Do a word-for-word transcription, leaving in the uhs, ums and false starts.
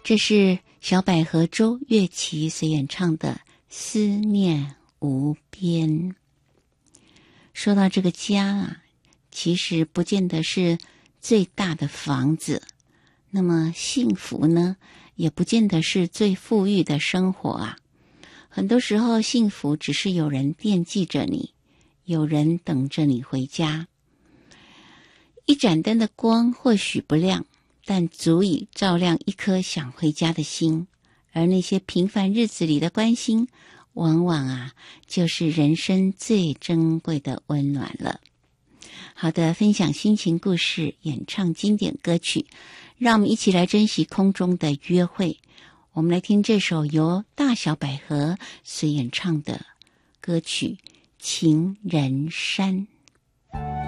这是小百合周乐琪所演唱的《思念无边》。说到这个家啊，其实不见得是最大的房子，那么幸福呢，也不见得是最富裕的生活啊。很多时候幸福只是有人惦记着你，有人等着你回家。一盏灯的光或许不亮，但足以照亮一颗想回家的心，而那些平凡日子里的关心，往往啊，就是人生最珍贵的温暖了。好的，分享心情故事，演唱经典歌曲，让我们一起来珍惜空中的约会。我们来听这首由大小百合所演唱的歌曲《情人山》。